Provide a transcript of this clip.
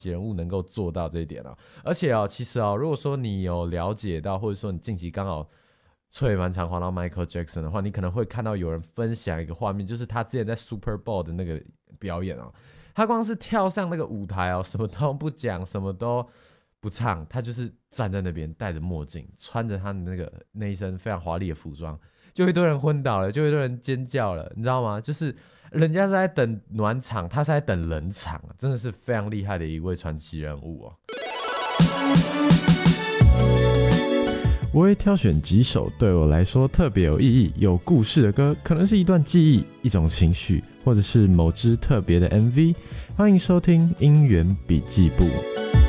人物能够做到这一点啊。而且其实如果说你有了解到，或者说你近期刚好吹蛮常滑到 Michael Jackson 的话，你可能会看到有人分享一个画面，就是他之前在 Super Bowl 的那个表演他光是跳上那个舞台什么都不讲，什么都不唱，他就是站在那边戴着墨镜，穿着他的那一身非常华丽的服装，就一堆人昏倒了，就一堆人尖叫了，你知道吗？就是人家是在等暖场，他是在等冷场，真的是非常厉害的一位传奇人物我会挑选几首对我来说特别有意义、有故事的歌，可能是一段记忆、一种情绪，或者是某支特别的 MV。欢迎收听音源笔记簿。